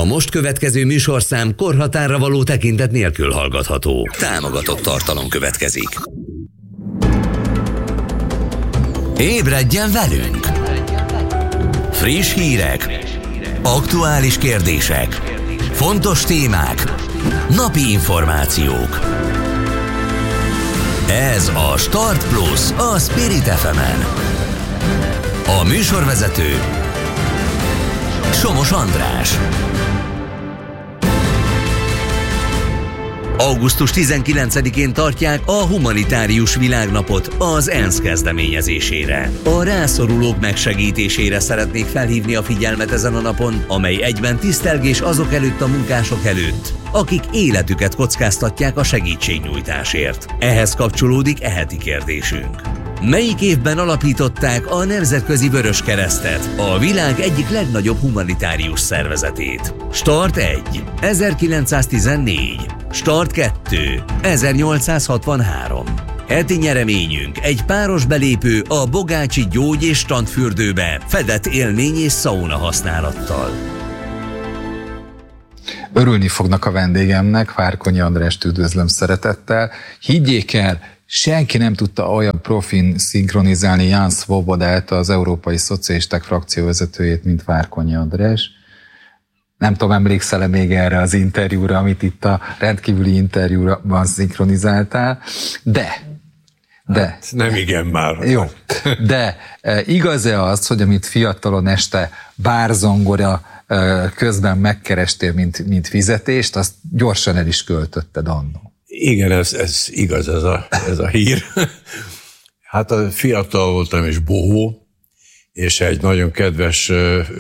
A most következő műsorszám korhatárra való tekintet nélkül hallgatható. Támogatott tartalom következik. Ébredjen velünk! Friss hírek, aktuális kérdések, fontos témák, napi információk. Ez a Start Plus a Spirit FM-en. A műsorvezető Somos András. Augusztus 19-én tartják a humanitárius világnapot az ENSZ kezdeményezésére. A rászorulók megsegítésére szeretnék felhívni a figyelmet ezen a napon, amely egyben tisztelgés azok előtt a munkások előtt, akik életüket kockáztatják a segítségnyújtásért. Ehhez kapcsolódik heti kérdésünk. Melyik évben alapították a Nemzetközi Vöröskeresztet, a világ egyik legnagyobb humanitárius szervezetét? Start 1. 1914. Start 2. 1863. Heti nyereményünk egy páros belépő a Bogácsi gyógy- és strandfürdőbe fedett élmény és szauna használattal. Örülni fognak a vendégemnek, Várkonyi Andrást üdvözlöm szeretettel. Higgyék el, senki nem tudta olyan profin szinkronizálni Jan Szvobodát, az Európai Szocialisták frakcióvezetőjét, mint Várkonyi András. Nem tudom, emlékszel-e még erre az interjúra, amit itt a rendkívüli interjúban szinkronizáltál, de... Hát nem igen már. Jó, de igaz-e az, hogy amit fiatalon este bárzongora közben megkerestél, mint fizetést, azt gyorsan el is költötted annó? Igen, ez igaz, ez a hír. Hát fiatal voltam és bohó, és egy nagyon kedves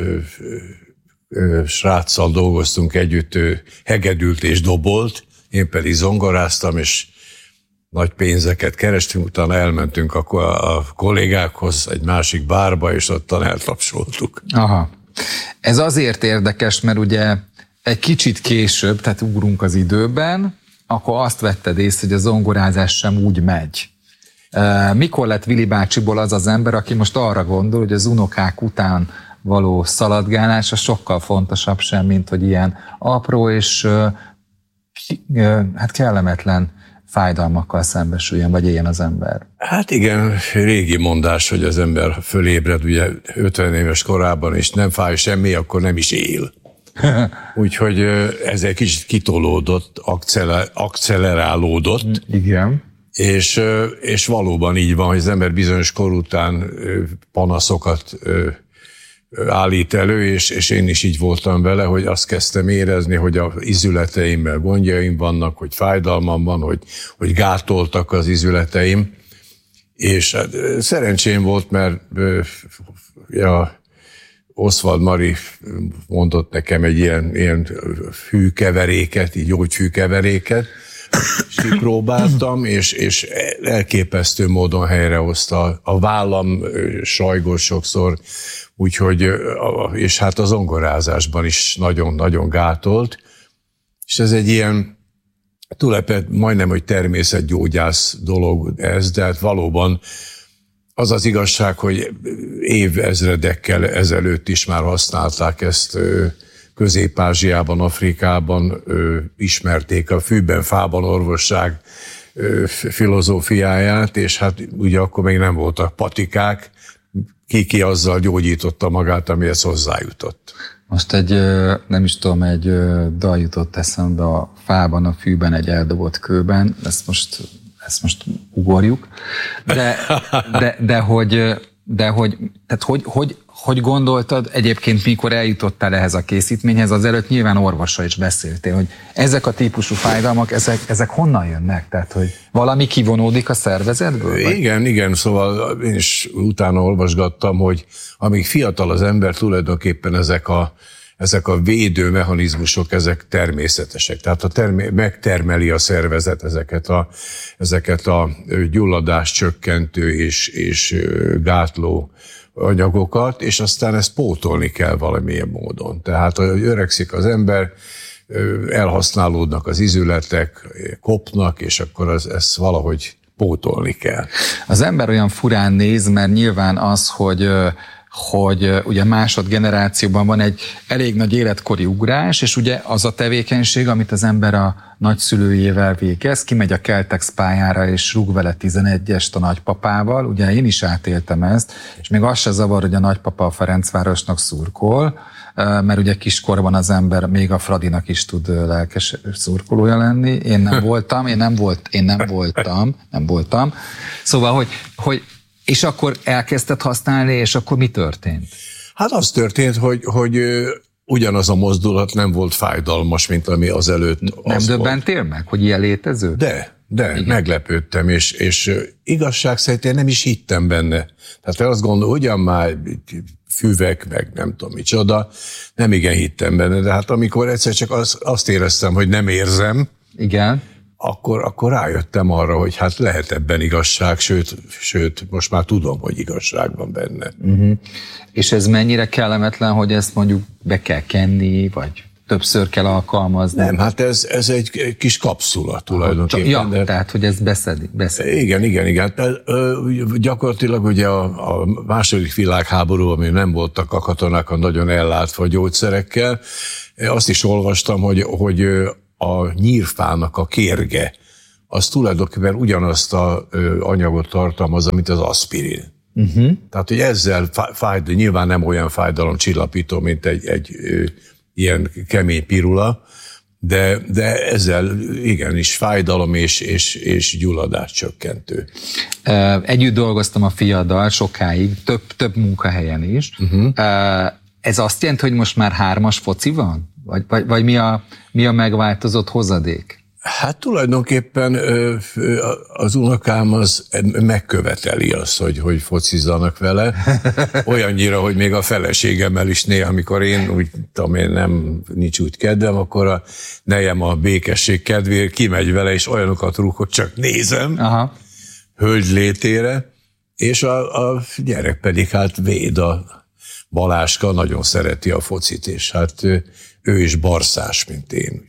sráccal dolgoztunk együtt, ő hegedült és dobolt, én pedig zongoráztam, és nagy pénzeket kerestünk, utána elmentünk a kollégákhoz egy másik bárba, és ottan eltapsoltuk. Aha. Ez azért érdekes, mert ugye egy kicsit később, tehát ugrunk az időben, akkor azt vetted észre, hogy a zongorázás sem úgy megy. Mikor lett Vili bácsiból az az ember, aki most arra gondol, hogy az unokák után való szaladgálás az sokkal fontosabb sem, mint hogy ilyen apró és hát kellemetlen fájdalmakkal szembesüljen, vagy éljen az ember? Hát igen, régi mondás, hogy az ember fölébred, ugye 50 éves korában, és nem fáj semmi, akkor nem is él. Úgyhogy ez egy kicsit kitolódott, akcelerálódott. Igen. És valóban így van, hogy az ember bizonyos kor után panaszokat állít elő, és én is így voltam vele, hogy azt kezdtem érezni, hogy az izületeimmel gondjaim vannak, hogy fájdalmam van, hogy gátoltak az izületeim, és szerencsém volt, mert Oswald Mari mondott nekem egy ilyen fűkeveréket, így gyógyfűkeveréket, és kipróbáltam, és elképesztő módon helyrehozta. A vállam sajgott sokszor, úgyhogy, és hát a zongorázásban is nagyon-nagyon gátolt, és ez egy ilyen tulajdonképpen majdnem, hogy természetgyógyász dolog ez, de hát valóban az az igazság, hogy évezredekkel ezelőtt is már használták ezt Közép-Ázsiában, Afrikában, ismerték a fűben-fában orvosság filozófiáját, és hát ugye akkor még nem voltak patikák, ki azzal gyógyította magát, amihez hozzájutott. Most nem is tudom, egy dal jutott eszembe, a fában, a fűben, egy eldobott kőben, ezt most ugorjuk, hogy gondoltad egyébként, mikor eljutottál ehhez a készítményhez, azelőtt nyilván orvossal is beszéltél, hogy ezek a típusú fájdalmak, ezek honnan jönnek? Tehát, hogy valami kivonódik a szervezetből? Igen, szóval én is utána olvasgattam, hogy amíg fiatal az ember, tulajdonképpen ezek a védő mechanizmusok, ezek természetesek. Tehát megtermeli a szervezet ezeket a gyulladás csökkentő és gátló anyagokat, és aztán ezt pótolni kell valamilyen módon. Tehát, hogy öregszik az ember, elhasználódnak az izületek, kopnak, és akkor ezt valahogy pótolni kell. Az ember olyan furán néz, mert nyilván az, hogy hogy ugye másodgenerációban van egy elég nagy életkori ugrás, és ugye az a tevékenység, amit az ember a nagyszülőjével végez, kimegy a Keltex pályára, és rúg vele 11-est a nagypapával, ugye én is átéltem ezt, és még az se zavar, hogy a nagypapa a Ferencvárosnak szurkol, mert ugye kiskorban az ember még a Fradinak is tud lelkes szurkolója lenni. Én nem voltam. Szóval, hogy és akkor elkezdted használni, és akkor mi történt? Hát az történt, hogy ugyanaz a mozdulat nem volt fájdalmas, mint ami azelőtt nem döbbentél meg, hogy ilyen létező? De meglepődtem, és igazság szerint én nem is hittem benne. Tehát azt gondolom, ugyan már füvek, meg nem tudom micsoda, nem igen hittem benne, de hát amikor egyszer csak azt éreztem, hogy nem érzem, igen, akkor rájöttem arra, hogy hát lehet ebben igazság, sőt most már tudom, hogy igazság van benne. Uh-huh. És ez mennyire kellemetlen, hogy ezt mondjuk be kell kenni, vagy többször kell alkalmazni? Nem, hát ez egy kis kapszula tulajdonképpen. Tehát, hogy ez beszedik. Igen. Gyakorlatilag ugye a második világháború, ami nem voltak a katonákon nagyon ellátva gyógyszerekkel, azt is olvastam, hogy a nyírfának a kérge, az tulajdonképpen ugyanazt az anyagot tartalmazza, mint az aspirin. Uh-huh. Tehát, hogy ezzel nyilván nem olyan fájdalomcsillapító, mint egy ilyen kemény pirula, de ezzel igenis fájdalom és gyulladás csökkentő. Együtt dolgoztam a fiaddal sokáig, több munkahelyen is. Uh-huh. Ez azt jelenti, hogy most már 3-as foci van? Vagy mi a megváltozott hozadék? Hát tulajdonképpen az unokám az megköveteli azt, hogy focizzanak vele. Olyannyira, hogy még a feleségemmel is néha, amikor én úgy tudom, nincs úgy kedvem, akkor a nejem a békesség kedvéért kimegy vele, és olyanokat rúg, hogy csak nézem, aha, hölgy létére, és a gyerek pedig hát véd, a Baláska nagyon szereti a focit, és hát ő is barszás, mint én.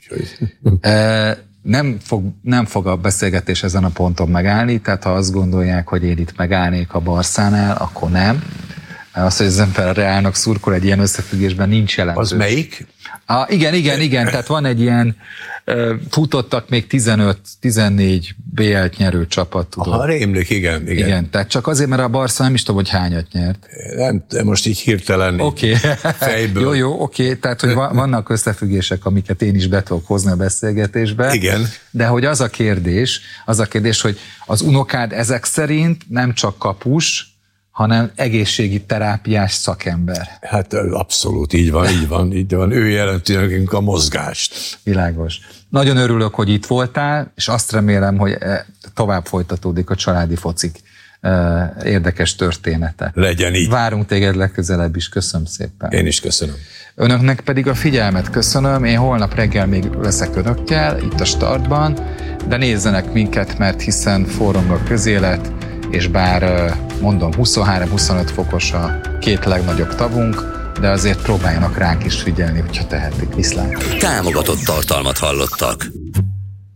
Nem fog a beszélgetés ezen a ponton megállni, tehát ha azt gondolják, hogy én itt megállnék a Barszánál, akkor nem. Az, hogy az ember a Reálnak szurkol egy ilyen összefüggésben, nincs jelentős. Az melyik? Igen, tehát van egy ilyen, futottak még 15-14 BL-t nyerő csapat. Tudod. Aha, rémlik, igen. Tehát csak azért, mert a Barca nem is tudom, hogy hányat nyert. Nem, most így hirtelen fejből. Jó, tehát hogy vannak összefüggések, amiket én is be tudok hozni a beszélgetésbe. Igen. De hogy az a kérdés, hogy az unokád ezek szerint nem csak kapus, hanem egészségi terápiás szakember. Hát abszolút, így van. Ő jelenti nekünk a mozgást. Világos. Nagyon örülök, hogy itt voltál, és azt remélem, hogy tovább folytatódik a családi focik érdekes története. Legyen így. Várunk téged legközelebb is, köszönöm szépen. Én is köszönöm. Önöknek pedig a figyelmet köszönöm, én holnap reggel még leszek önökkel, itt a Startban, de nézzenek minket, mert hiszen forrong a közélet, és bár mondom 23-25 fokos a 2 legnagyobb tavunk, de azért próbáljanak ránk is figyelni, hogyha tehetik. Viszlát. Támogatott tartalmat hallottak.